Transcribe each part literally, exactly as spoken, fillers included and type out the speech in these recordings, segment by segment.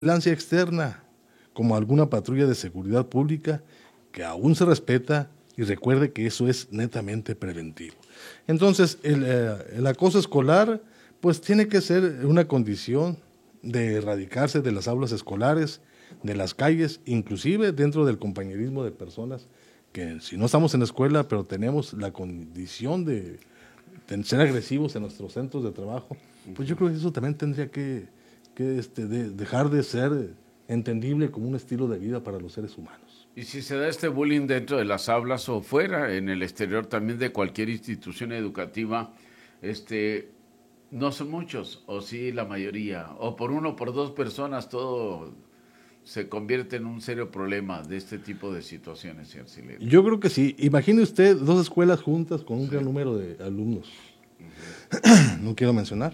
vigilancia externa, como alguna patrulla de seguridad pública, que aún se respeta, y recuerde que eso es netamente preventivo. Entonces, el, eh, el acoso escolar, pues tiene que ser una condición de erradicarse de las aulas escolares, de las calles, inclusive dentro del compañerismo de personas que si no estamos en la escuela, pero tenemos la condición de, de ser agresivos en nuestros centros de trabajo, pues yo creo que eso también tendría que, que este, de, dejar de ser entendible como un estilo de vida para los seres humanos. Y si se da este bullying dentro de las aulas o fuera, en el exterior también de cualquier institución educativa, este, no son muchos, o sí la mayoría, o por uno o por dos personas todo se convierte en un serio problema de este tipo de situaciones, señor Silero. Yo creo que sí. Imagine usted dos escuelas juntas con un sí. gran número de alumnos. Uh-huh. No quiero mencionar.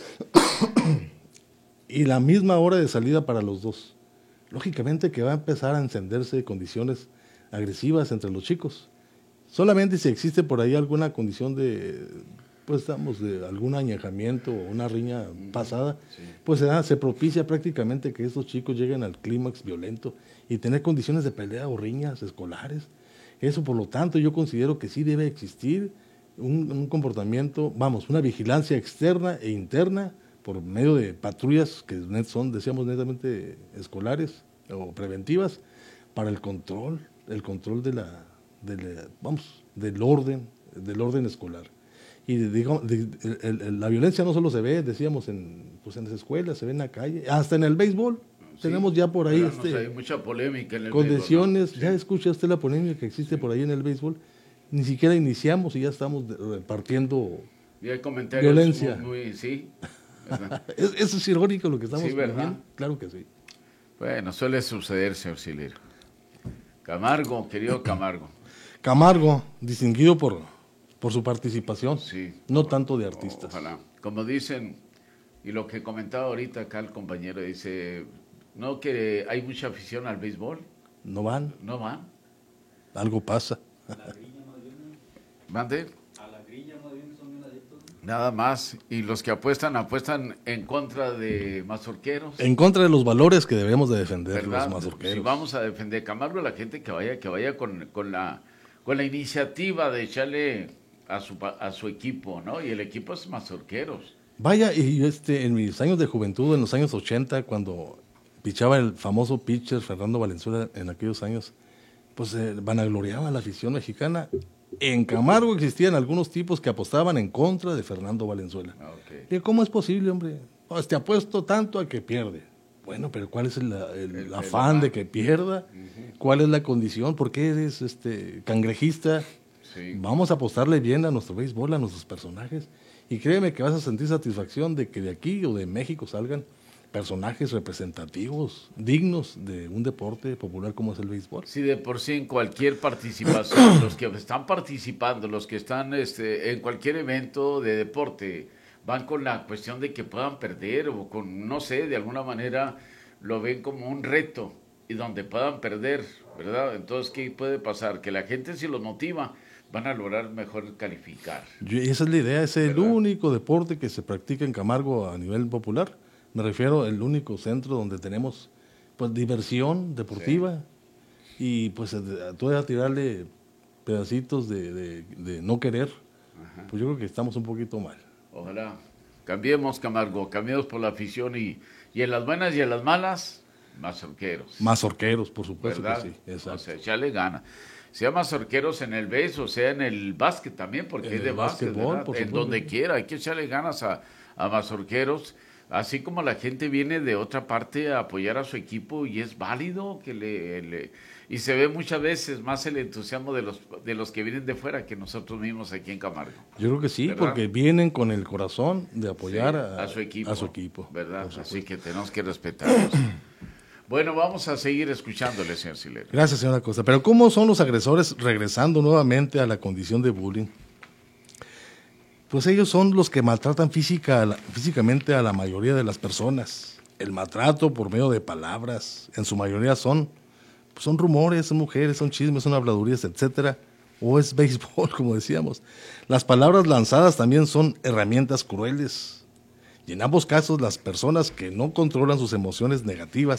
Y la misma hora de salida para los dos. Lógicamente que va a empezar a encenderse condiciones agresivas entre los chicos. Solamente si existe por ahí alguna condición de, pues estamos, de algún añejamiento o una riña pasada, sí. pues se, da, se propicia prácticamente que estos chicos lleguen al clímax violento y tener condiciones de pelea o riñas escolares. Eso, por lo tanto, yo considero que sí debe existir un, un comportamiento, vamos, una vigilancia externa e interna por medio de patrullas que son, decíamos, netamente escolares o preventivas, para el control, el control de la, de la vamos, del orden, del orden escolar. Y digamos, de, de, de, de, la violencia no solo se ve, decíamos, en, pues en las escuelas, se ve en la calle, hasta en el béisbol. Sí, tenemos ya por ahí este, hay mucha polémica en el condiciones, béisbol, ¿no? Sí. Ya escucha usted la polémica que existe sí. por ahí en el béisbol. Ni siquiera iniciamos y ya estamos repartiendo y hay comentarios violencia. Muy, muy, sí. es, eso es irónico lo que estamos sí, viendo. Claro que sí. Bueno, suele suceder, señor Silero. Camargo, querido Camargo. Camargo, distinguido por, por su participación, sí. no tanto de artistas. Ojalá. Como dicen, y lo que comentaba ahorita acá el compañero, dice, ¿no que hay mucha afición al béisbol? No van. No van. Algo pasa. A la grilla más bien. ¿Mande? A la grilla más bien son bien adictos. Nada más. Y los que apuestan, apuestan en contra de mazorqueros. En contra de los valores que debemos de defender, ¿verdad? Los mazorqueros. Si vamos a defender Camargo, la gente que vaya, que vaya con, con la con la iniciativa de echarle a su a su equipo, ¿no? Y el equipo es mazorqueros. Vaya, y yo este, en mis años de juventud, en los años ochenta, cuando pichaba el famoso pitcher Fernando Valenzuela en aquellos años, pues eh, vanagloriaba la afición mexicana. En Camargo existían algunos tipos que apostaban en contra de Fernando Valenzuela. Okay. ¿Y cómo es posible, hombre? Pues te apuesto tanto a que pierde. Bueno, pero ¿cuál es el, el, el afán el de que pierda? Uh-huh. ¿Cuál es la condición? ¿Por qué eres este, cangrejista? Sí. Vamos a apostarle bien a nuestro béisbol, a nuestros personajes. Y créeme que vas a sentir satisfacción de que de aquí o de México salgan personajes representativos, dignos de un deporte popular como es el béisbol. Sí, de por sí en cualquier participación, los que están participando, los que están este, en cualquier evento de deporte, van con la cuestión de que puedan perder o con, no sé, de alguna manera lo ven como un reto y donde puedan perder, ¿verdad? Entonces, ¿qué puede pasar? Que la gente si los motiva, van a lograr mejor calificar. Y esa es la idea, es el ¿verdad? Único deporte que se practica en Camargo a nivel popular. Me refiero al único centro donde tenemos pues diversión deportiva sí. y pues a, a todo tirarle pedacitos de, de, de no querer, ajá. Pues yo creo que estamos un poquito mal. Ojalá. Cambiemos, Camargo, cambiemos por la afición y, y en las buenas y en las malas, mazorqueros. Mazorqueros, por supuesto ¿verdad? Que sí. Exacto. O sea, echarle gana. Sea mazorqueros en el béis o sea en el básquet también, porque en es de básquet, en donde quiera, hay que echarle ganas a, a mazorqueros. Así como la gente viene de otra parte a apoyar a su equipo y es válido que le, le y se ve muchas veces más el entusiasmo de los de los que vienen de fuera que nosotros mismos aquí en Camargo. Yo creo que sí, ¿verdad? Porque vienen con el corazón de apoyar sí, a, a su equipo, a su equipo, ¿verdad? Así que tenemos que respetarlos. Bueno, vamos a seguir escuchándole, señor Silero. Gracias, señora Costa. Pero ¿cómo son los agresores regresando nuevamente a la condición de bullying? Pues ellos son los que maltratan física, físicamente a la mayoría de las personas. El maltrato por medio de palabras, en su mayoría son, pues son rumores, son mujeres, son chismes, son habladurías, etcétera. O es béisbol, como decíamos. Las palabras lanzadas también son herramientas crueles. Y en ambos casos, las personas que no controlan sus emociones negativas